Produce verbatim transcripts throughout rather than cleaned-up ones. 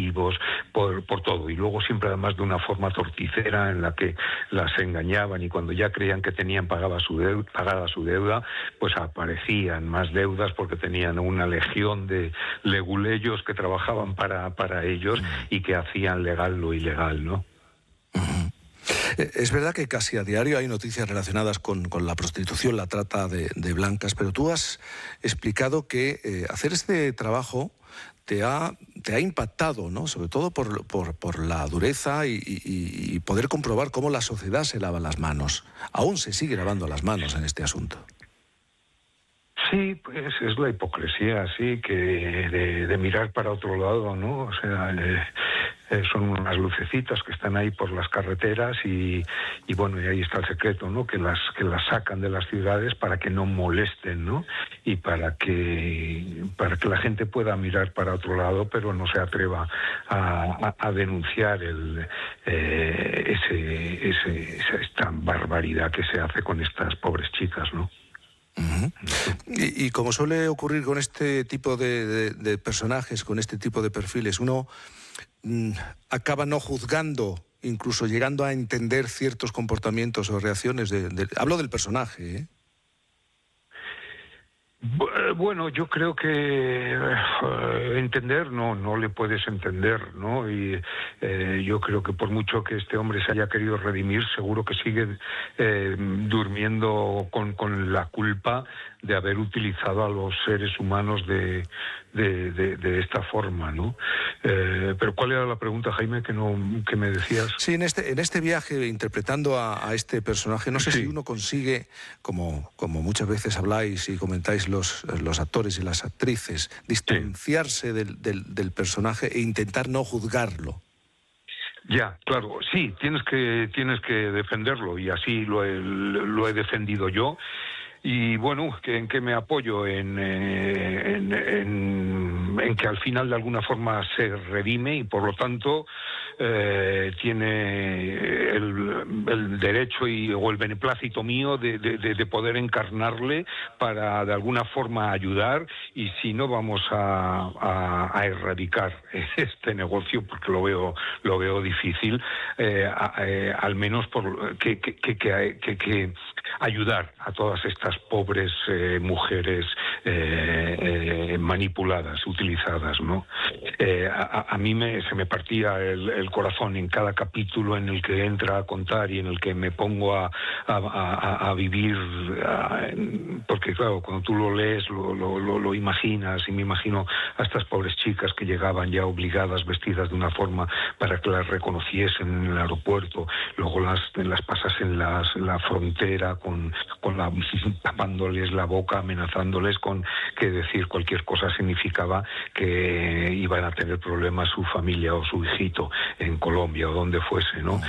agresivos, por, por todo. Y luego siempre además de una forma torticera en la que las engañaban y cuando ya creían que tenían pagada su deuda, pagada su deuda pues aparecían más deudas porque tenían una legión de leguleyos que trabajaban para, para ellos y que hacían legal lo ilegal, ¿no? Es verdad que casi a diario hay noticias relacionadas con, con la prostitución, la trata de, de blancas, pero tú has explicado que eh, hacer este trabajo te ha, te ha impactado, ¿no? Sobre todo por, por, por la dureza y, y, y poder comprobar cómo la sociedad se lava las manos. Aún se sigue lavando las manos en este asunto. Sí, pues es la hipocresía, sí, que de, de mirar para otro lado, ¿no? O sea, eh, eh, son unas lucecitas que están ahí por las carreteras y, y bueno, y ahí está el secreto, ¿no? Que las que las sacan de las ciudades para que no molesten, ¿no? Y para que para que la gente pueda mirar para otro lado, pero no se atreva a, a, a denunciar el eh, ese, ese esa, esta barbaridad que se hace con estas pobres chicas, ¿no? Uh-huh. Y, y como suele ocurrir con este tipo de, de, de personajes, con este tipo de perfiles, uno mm, acaba no juzgando, incluso llegando a entender ciertos comportamientos o reacciones. De, de, hablo del personaje, ¿eh? Bueno, yo creo que eh, entender no no le puedes entender, ¿no? Y eh, yo creo que por mucho que este hombre se haya querido redimir, seguro que sigue eh, durmiendo con, con la culpa de haber utilizado a los seres humanos de, de, de, de esta forma, ¿no? Eh, pero ¿cuál era la pregunta, Jaime, que no que me decías? Sí, en este en este viaje interpretando a, a este personaje, no sé sí. si uno consigue, como como muchas veces habláis y comentáis los los actores y las actrices, distanciarse sí. del, del del personaje e intentar no juzgarlo. Ya, claro, sí, tienes que tienes que defenderlo y así lo he, lo he defendido yo. Y bueno, ¿en qué me apoyo? En, eh, en, en, en que al final de alguna forma se redime y por lo tanto eh, tiene el, el derecho y, o el beneplácito mío de, de, de poder encarnarle para de alguna forma ayudar, y si no vamos a, a, a erradicar este negocio porque lo veo lo veo difícil, eh, a, eh, al menos por que, que, que, que, que ayudar a todas estas pobres eh, mujeres eh, eh, manipuladas, utilizadas, ¿no? Eh, a, a mí me, se me partía el, el corazón en cada capítulo en el que entra a contar y en el que me pongo a, a, a, a vivir, a, porque claro, cuando tú lo lees, lo, lo, lo, lo imaginas, y me imagino a estas pobres chicas que llegaban ya obligadas, vestidas de una forma para que las reconociesen en el aeropuerto, luego las, las pasas en, las, en la frontera con, con la tapándoles la boca, amenazándoles con que decir cualquier cosa significaba que iban a tener problemas su familia o su hijito en Colombia o donde fuese, ¿no?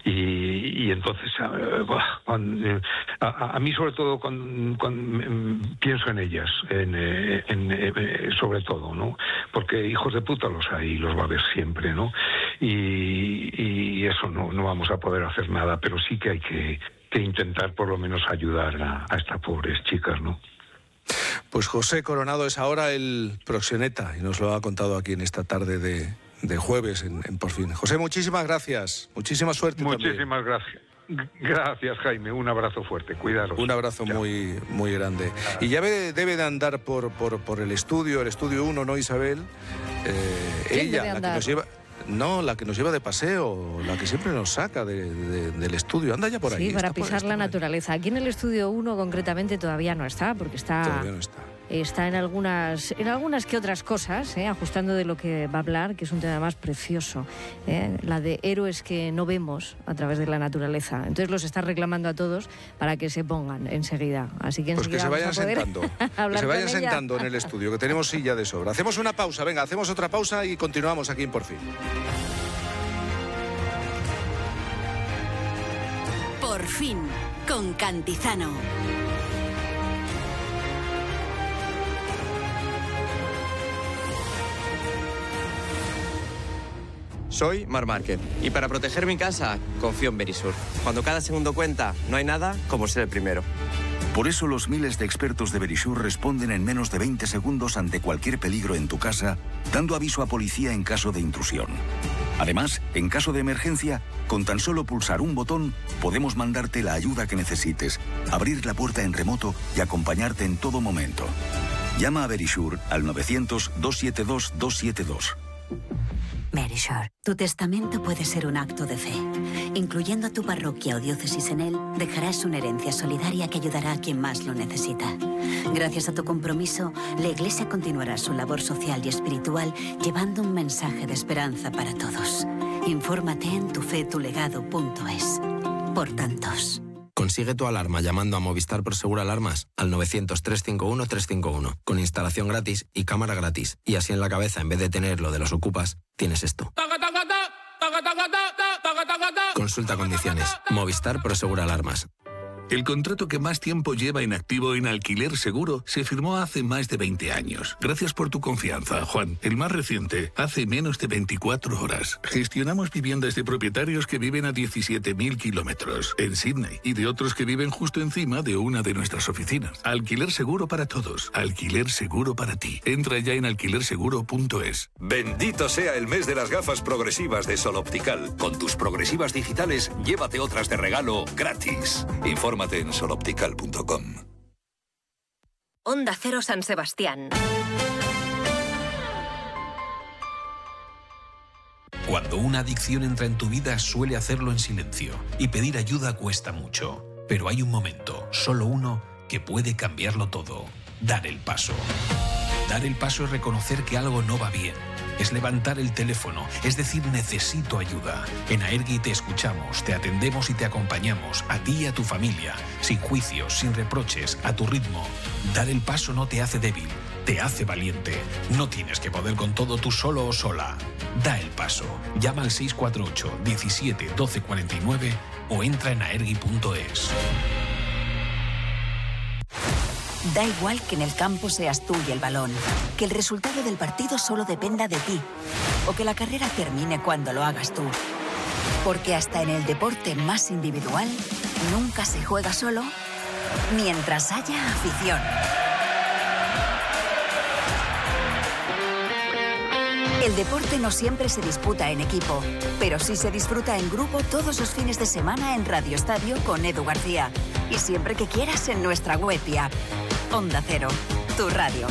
Y, y entonces a, a, a mí sobre todo cuando, cuando pienso en ellas, en, en, en, sobre todo, ¿no? Porque hijos de puta los hay y los va a haber siempre, ¿no? Y, y eso no, no vamos a poder hacer nada, pero sí que hay que que intentar por lo menos ayudar a, a estas pobres chicas, ¿no? Pues José Coronado es ahora el proxeneta y nos lo ha contado aquí en esta tarde de, de jueves en, en Por Fin. José, muchísimas gracias, muchísima suerte. Muchísimas también. gracias. Gracias, Jaime, un abrazo fuerte, cuidaros. Un abrazo ya. muy muy grande. Y ya debe, debe de andar por, por, por el estudio, el estudio uno, ¿no, Isabel? Eh, ella, la que nos lleva... No, la que nos lleva de paseo, la que siempre nos saca de, de, del estudio. Anda ya por ahí. Sí, para por, pisar la naturaleza. Aquí en el estudio uno concretamente todavía no está, porque está... Todavía no está. Está en algunas en algunas que otras cosas, ¿eh? ajustando de lo que va a hablar, que es un tema más precioso, ¿eh? la de héroes que no vemos a través de la naturaleza. Entonces los está reclamando a todos para que se pongan enseguida. Así que pues que se vayan sentando, que se vayan ella. sentando en el estudio, que tenemos silla de sobra. Hacemos una pausa, venga, hacemos otra pausa y continuamos aquí en Por Fin. Por Fin, con Cantizano. Soy Mar Márquez y para proteger mi casa confío en Verisur. Cuando cada segundo cuenta, no hay nada como ser el primero. Por eso los miles de expertos de Verisure responden en menos de veinte segundos ante cualquier peligro en tu casa, dando aviso a policía en caso de intrusión. Además, en caso de emergencia, con tan solo pulsar un botón, podemos mandarte la ayuda que necesites, abrir la puerta en remoto y acompañarte en todo momento. Llama a Verisure al novecientos, doscientos setenta y dos, doscientos setenta y dos. Verisure. Tu testamento puede ser un acto de fe. Incluyendo a tu parroquia o diócesis en él, dejarás una herencia solidaria que ayudará a quien más lo necesita. Gracias a tu compromiso, la Iglesia continuará su labor social y espiritual llevando un mensaje de esperanza para todos. Infórmate en tufetulegado punto es. Por tantos. Consigue tu alarma llamando a Movistar Prosegur Alarmas al novecientos, trescientos cincuenta y uno, trescientos cincuenta y uno, con instalación gratis y cámara gratis. Y así en la cabeza, en vez de tener lo de los ocupas, tienes esto. Consulta condiciones. Movistar Prosegur Alarmas. El contrato que más tiempo lleva inactivo en Alquiler Seguro se firmó hace más de veinte años. Gracias por tu confianza, Juan. El más reciente, hace menos de veinticuatro horas. Gestionamos viviendas de propietarios que viven a diecisiete mil kilómetros en Sydney y de otros que viven justo encima de una de nuestras oficinas. Alquiler Seguro para todos. Alquiler Seguro para ti. Entra ya en alquiler seguro punto es. Bendito sea el mes de las gafas progresivas de Sol Optical. Con tus progresivas digitales, llévate otras de regalo gratis. Infórmate en sol optical punto com. Onda Cero San Sebastián. Cuando una adicción entra en tu vida, suele hacerlo en silencio. Y pedir ayuda cuesta mucho. Pero hay un momento, solo uno, que puede cambiarlo todo. Dar el paso. Dar el paso es reconocer que algo no va bien. Es levantar el teléfono, es decir, necesito ayuda. En Aergi te escuchamos, te atendemos y te acompañamos, a ti y a tu familia, sin juicios, sin reproches, a tu ritmo. Dar el paso no te hace débil, te hace valiente. No tienes que poder con todo tú solo o sola. Da el paso. Llama al seis cuatro ocho, diecisiete, doce cuarenta y nueve o entra en aergi punto es. Da igual que en el campo seas tú y el balón, que el resultado del partido solo dependa de ti, o que la carrera termine cuando lo hagas tú. Porque hasta en el deporte más individual, nunca se juega solo mientras haya afición. El deporte no siempre se disputa en equipo, pero sí se disfruta en grupo todos los fines de semana en Radio Estadio con Edu García. Y siempre que quieras en nuestra web y app. Onda Cero, tu radio.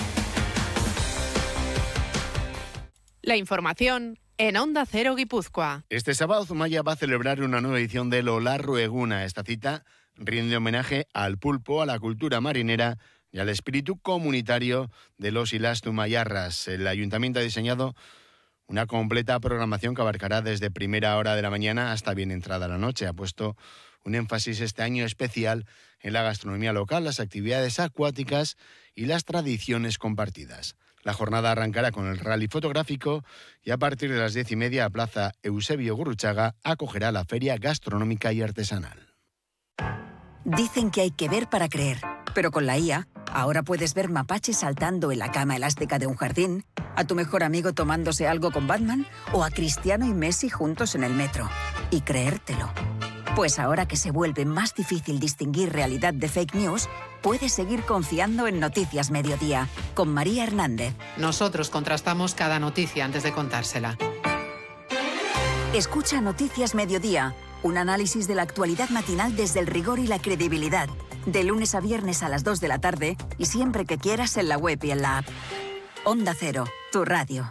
La información en Onda Cero Guipúzcoa. Este sábado Zumaya va a celebrar una nueva edición de Lola Rueguna. Esta cita rinde homenaje al pulpo, a la cultura marinera y al espíritu comunitario de los y las zumayarras. El ayuntamiento ha diseñado una completa programación que abarcará desde primera hora de la mañana hasta bien entrada la noche. Ha puesto un énfasis este año especial en la gastronomía local, las actividades acuáticas y las tradiciones compartidas. La jornada arrancará con el rally fotográfico y a partir de las diez y media, Plaza Eusebio Gurruchaga acogerá la feria gastronómica y artesanal. Dicen que hay que ver para creer, pero con la I A, ahora puedes ver mapaches saltando en la cama elástica de un jardín, a tu mejor amigo tomándose algo con Batman o a Cristiano y Messi juntos en el metro. Y creértelo. Pues ahora que se vuelve más difícil distinguir realidad de fake news, puedes seguir confiando en Noticias Mediodía, con María Hernández. Nosotros contrastamos cada noticia antes de contársela. Escucha Noticias Mediodía, un análisis de la actualidad matinal desde el rigor y la credibilidad. De lunes a viernes a las dos de la tarde y siempre que quieras en la web y en la app. Onda Cero, tu radio.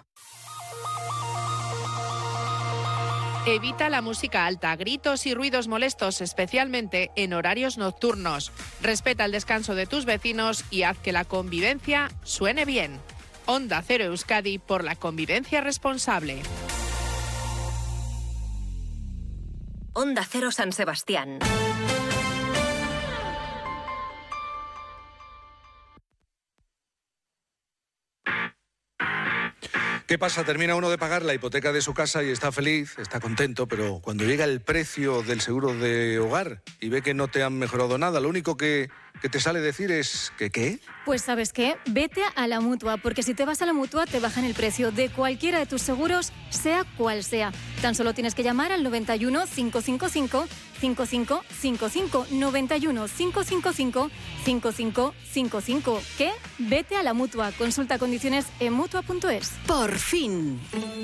Evita la música alta, gritos y ruidos molestos, especialmente en horarios nocturnos. Respeta el descanso de tus vecinos y haz que la convivencia suene bien. Onda Cero Euskadi por la convivencia responsable. Onda Cero San Sebastián. ¿Qué pasa? Termina uno de pagar la hipoteca de su casa y está feliz, está contento, pero cuando llega el precio del seguro de hogar y ve que no te han mejorado nada, lo único que que te sale decir es que ¿qué? Pues ¿sabes qué? Vete a la Mutua, porque si te vas a la Mutua te bajan el precio de cualquiera de tus seguros, sea cual sea. Tan solo tienes que llamar al noventa y uno, cinco cinco cinco, cinco cinco cinco cinco, noventa y uno, cinco cinco cinco, cinco cinco cinco cinco. ¿Qué? Vete a la Mutua. Consulta condiciones en mutua punto es. Por fin.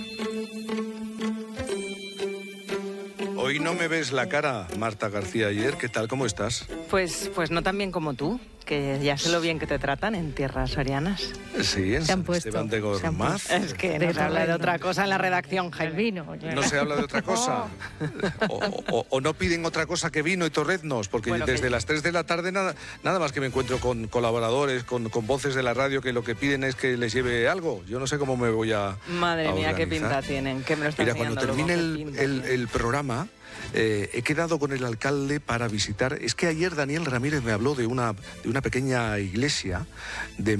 Hoy no me ves la cara, Marta García Ayer. ¿Qué tal? ¿Cómo estás? Pues, pues no tan bien como tú, que ya sé lo bien que te tratan en tierras sorianas. Sí, en San Esteban de Gormaz. Es que no se habla de otra cosa en la redacción, Jaime. Vino. No se habla de otra cosa. O, o, o no piden otra cosa que vino y torreznos, porque bueno, desde que... las tres de la tarde nada, nada más que me encuentro con colaboradores, con, con voces de la radio que lo que piden es que les lleve algo. Yo no sé cómo me voy a Madre a mía, organizar. qué pinta tienen. Que me lo están Mira, cuando termine el, el, el programa... Eh, he quedado con el alcalde para visitar. Es que ayer Daniel Ramírez me habló de una, de una pequeña iglesia de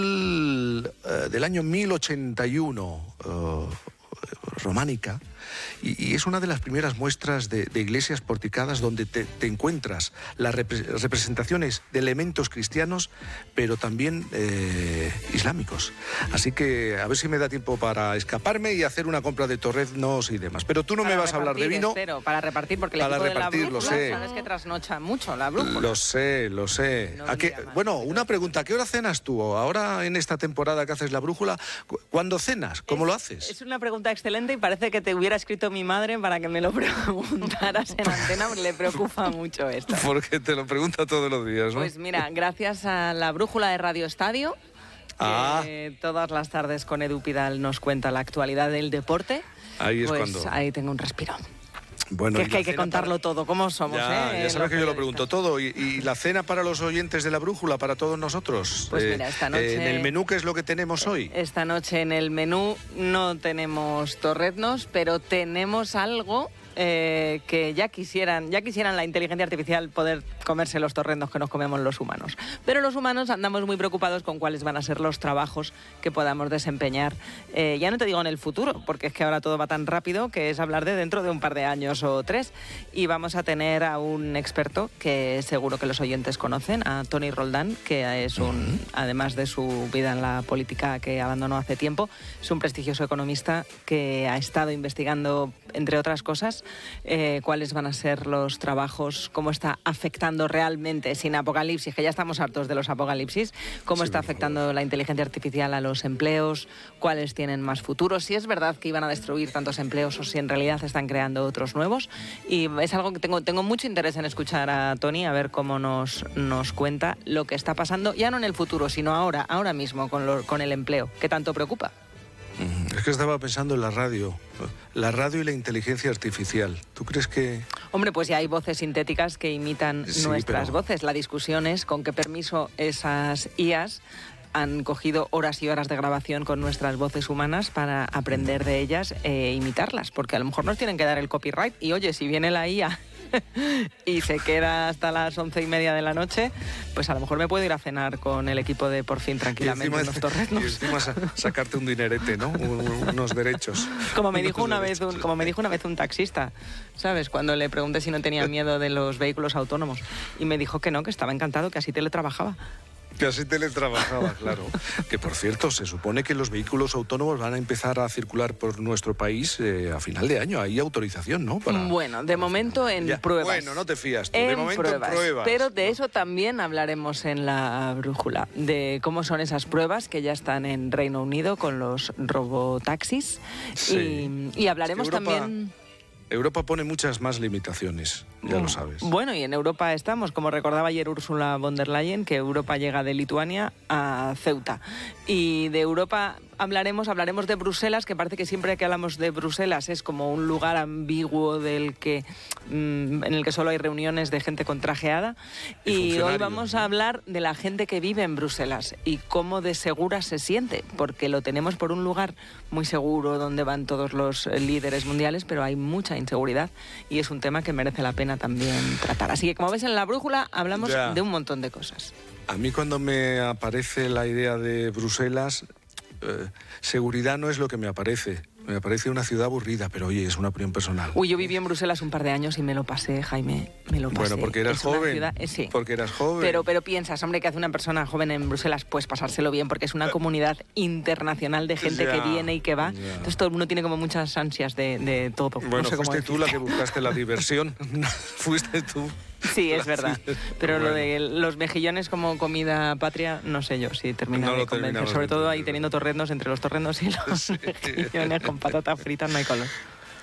mil, eh, del año mil ochenta y uno, eh, románica, y, y es una de las primeras muestras de, de iglesias porticadas donde te, te encuentras las repre- representaciones de elementos cristianos, pero también eh, islámicos. Así que a ver si me da tiempo para escaparme y hacer una compra de torreznos y demás. Pero tú no para me vas a hablar de vino. Espero, para repartir, porque el para equipo repartir, de la brújula, lo sé. sabes que trasnocha mucho la brújula. Lo sé, lo sé. No ¿A qué, bueno, una pregunta. ¿A qué hora cenas tú? Ahora en esta temporada que haces la brújula, ¿cuándo cenas? ¿Cómo es, lo haces? Es una pregunta excelente y parece que te hubiera escrito mi madre para que me lo preguntaras en antena, porque le preocupa mucho esto. Porque te lo pregunta todos los días, ¿no? Pues mira, gracias a la brújula de Radio Estadio, ah. que todas las tardes con Edu Pidal nos cuenta la actualidad del deporte, ahí es pues cuando... ahí tengo un respiro. Bueno, que es que hay que contarlo para... todo, ¿cómo somos? Ya, eh? ya sabes que yo lo pregunto todo. ¿Y, ¿Y la cena para los oyentes de la brújula, para todos nosotros? Pues mira, esta noche... Eh, ¿En el menú qué es lo que tenemos hoy? Esta noche en el menú no tenemos torreznos, pero tenemos algo... Eh, que ya quisieran, ya quisieran la inteligencia artificial poder comerse los torrendos que nos comemos los humanos. Pero los humanos andamos muy preocupados con cuáles van a ser los trabajos que podamos desempeñar. Eh, ya no te digo en el futuro, porque es que ahora todo va tan rápido que es hablar de dentro de un par de años o tres. Y vamos a tener a un experto que seguro que los oyentes conocen, a Toni Roldán, que es un, además de su vida en la política que abandonó hace tiempo, es un prestigioso economista que ha estado investigando, entre otras cosas, Eh, cuáles van a ser los trabajos, cómo está afectando realmente, sin apocalipsis, que ya estamos hartos de los apocalipsis, cómo sí, está afectando la inteligencia artificial a los empleos, cuáles tienen más futuro, si es verdad que iban a destruir tantos empleos o si en realidad están creando otros nuevos. Y es algo que tengo, tengo mucho interés en escuchar a Toni, a ver cómo nos, nos cuenta lo que está pasando, ya no en el futuro, sino ahora, ahora mismo, con, lo, con el empleo, que tanto preocupa. Es que estaba pensando en la radio, la radio y la inteligencia artificial. ¿Tú crees que...? Hombre, pues ya hay voces sintéticas que imitan sí, nuestras pero... voces. La discusión es con qué permiso esas I As han cogido horas y horas de grabación con nuestras voces humanas para aprender de ellas e imitarlas, porque a lo mejor nos tienen que dar el copyright y oye, si viene la I A y se queda hasta las once y media de la noche, pues a lo mejor me puedo ir a cenar con el equipo de Por Fin tranquilamente en los torreznos. Y encima sacarte un dinerete, ¿no? Unos derechos. Como me dijo una vez un, como me dijo una vez un taxista, ¿sabes? Cuando le pregunté si no tenía miedo de los vehículos autónomos y me dijo que no, que estaba encantado, que así teletrabajaba. Que así teletrabajaba, claro. Que por cierto, se supone que los vehículos autónomos van a empezar a circular por nuestro país eh, a final de año. Hay autorización, ¿no? Para... Bueno, de momento en ya. pruebas. Bueno, no te fías tú. En de momento pruebas, en pruebas. Pero de eso también hablaremos en la brújula, de cómo son esas pruebas que ya están en Reino Unido con los robotaxis. Sí. Y, y hablaremos es que Europa... también... Europa pone muchas más limitaciones, ya lo sabes. Bueno, y en Europa estamos, como recordaba ayer Ursula von der Leyen, que Europa llega de Lituania a Ceuta. Y de Europa hablaremos, hablaremos de Bruselas, que parece que siempre que hablamos de Bruselas es como un lugar ambiguo del que, mmm, en el que solo hay reuniones de gente con trajeada. Y, y hoy vamos a hablar de la gente que vive en Bruselas y cómo de segura se siente, porque lo tenemos por un lugar muy seguro donde van todos los líderes mundiales, pero hay mucha inseguridad y es un tema que merece la pena también tratar. Así que, como ves en la brújula, hablamos ya. de un montón de cosas. A mí cuando me aparece la idea de Bruselas, eh, seguridad no es lo que me aparece. Me parece una ciudad aburrida, pero oye, es una opinión personal. Uy, yo viví en Bruselas un par de años y me lo pasé, Jaime, me lo pasé. Bueno, porque eras es joven. Ciudad, eh, sí. Porque eras joven. Pero, pero piensas, hombre, que hace una persona joven en Bruselas, pues pasárselo bien, porque es una comunidad internacional de gente ya, que viene y que va. Ya. Entonces todo el mundo tiene como muchas ansias de, de todo. Bueno, no sé cómo fuiste tú la decirte. que buscaste la diversión. Fuiste tú. Sí, es verdad. Pero Bueno. lo de los mejillones como comida patria, no sé yo si termina No de lo convencer. terminamos Sobre de todo ahí entender. teniendo torreznos, entre los torreznos y los mejillones con patatas fritas no hay color.